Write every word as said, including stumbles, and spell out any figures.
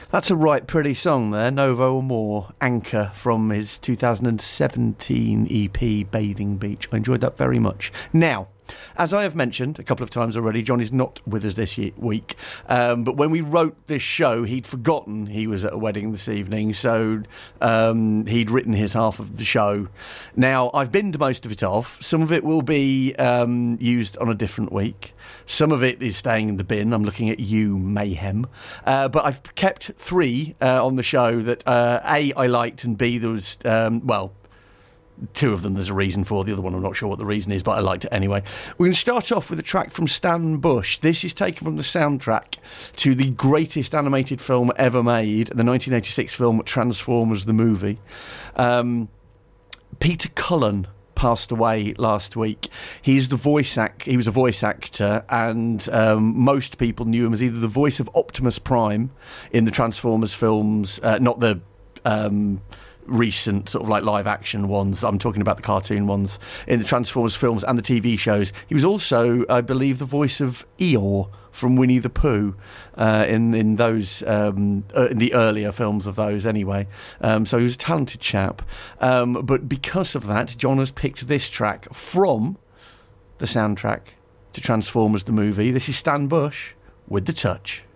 That's a right pretty song there, Novo Amor, Anchor, from his two thousand seventeen E P, Bathing Beach. I enjoyed that very much. Now, as I have mentioned a couple of times already, John is not with us this ye- week, um, but when we wrote this show, he'd forgotten he was at a wedding this evening, so um, he'd written his half of the show. Now, I've binned most of it off. Some of it will be um, used on a different week. Some of it is staying in the bin. I'm looking at you, Mayhem. Uh, but I've kept three uh, on the show that, uh, A, I liked, and B, there was, um, well... two of them there's a reason for, the other one I'm not sure what the reason is, but I liked it anyway. We're going to start off with a track from Stan Bush. This is taken from the soundtrack to the greatest animated film ever made, the nineteen eighty-six film Transformers the movie. Um, Peter Cullen passed away last week. He's the voice act. He was a voice actor, and um, most people knew him as either the voice of Optimus Prime in the Transformers films, uh, not the um, recent sort of like live action ones. I'm talking about the cartoon ones in the Transformers films and the T V shows. He was also, I believe, the voice of Eeyore from Winnie the Pooh uh, in in those um, uh, in the earlier films of those anyway. Um, so he was a talented chap. Um, but because of that, John has picked this track from the soundtrack to Transformers the movie. This is Stan Bush with The Touch.